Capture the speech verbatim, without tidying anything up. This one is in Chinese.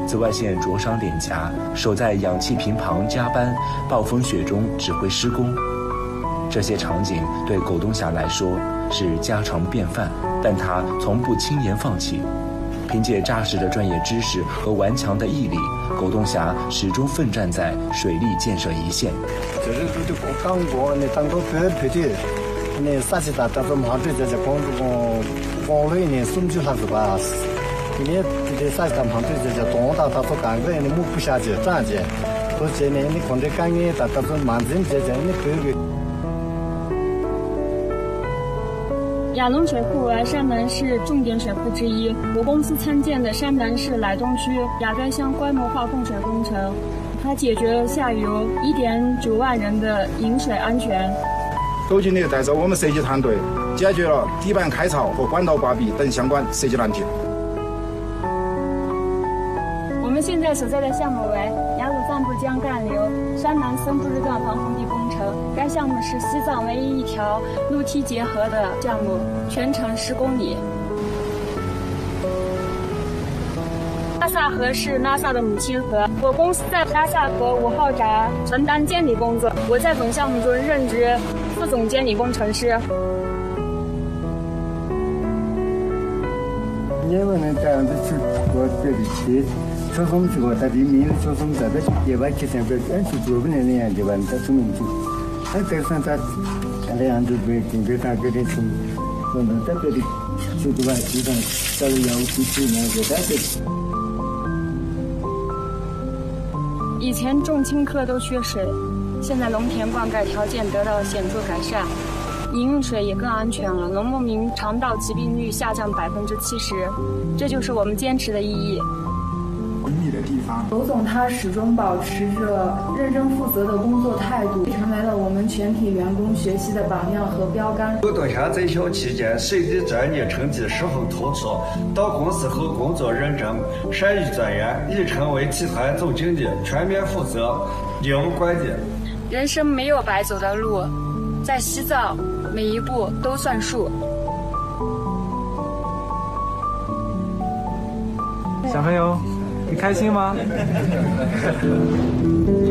紫外线灼伤脸颊，守在氧气瓶旁加班，暴风雪中指挥施工。这些场景对苟东霞来说是家常便饭，但他从不轻言放弃。凭借扎实的专业知识和顽强的毅力，苟东霞始终奋战在水利建设一线。 这是就讲过，你当初别配的，你啥子大大都马对这些工作工类呢，送去啥子吧？你你啥子大马对这些东大他都干个，你木不下去赚钱，而且呢，你看这干业大大都满人这些，你可以。 雅龙水库为山南市重点水库之一，我公司参建的山南市乃东区雅斋乡规模化供水工程，它解决了下游一点九万人的饮水安全。 走进的带着我们设计团队，解决了底板开槽和管道挂壁等相关设计难题。 我们现在所在的项目为雅鲁藏布江干流山南森布日段防洪堤工程，该项目是西藏唯一一条陆梯结合的项目，全长十公里。拉萨河是拉萨的母亲河，我公司在拉萨河五号闸承担监理工作，我在本项目中任职副总监理工程师。 因为呢，这样子去做这里去。初中这个在里面初中在这也把之前被安去做不了那样的吧，在出门去，他在上在那样子被准备他给的出，我们在这里去对吧？基本在有机器那个在这里。 以前种青稞都缺水，现在农田灌溉条件得到显著改善，饮用水也更安全了，农牧民肠道疾病率下降百分之七十，这就是我们坚持的意义。 的地方，娄总他始终保持着认真负责的工作态度，成为了我们全体员工学习的榜样和标杆。 苟东霞在校期间，水利专业成绩十分突出，到公司后工作认真，善于钻研，已成为集团总经理，全面负责业务管理。 人生没有白走的路，在西藏每一步都算数。 小朋友，你开心吗？